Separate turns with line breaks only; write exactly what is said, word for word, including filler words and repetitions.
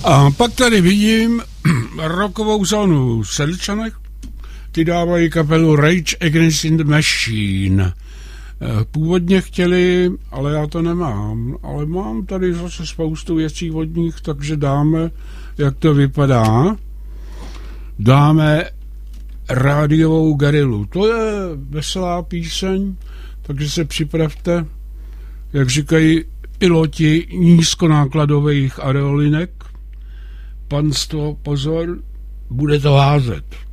A pak tady vidím rockovou zónu Sedlčanek. Ty dávají kapelu Rage Against the Machine. Původně chtěli, ale já to nemám. Ale mám tady zase spoustu věcí od nich, takže dáme, jak to vypadá. Dáme Rádiovou gerilu. To je veselá píseň, takže se připravte, jak říkají piloti nízkonákladových aerolinek. Panstvo, pozor, bude to házet.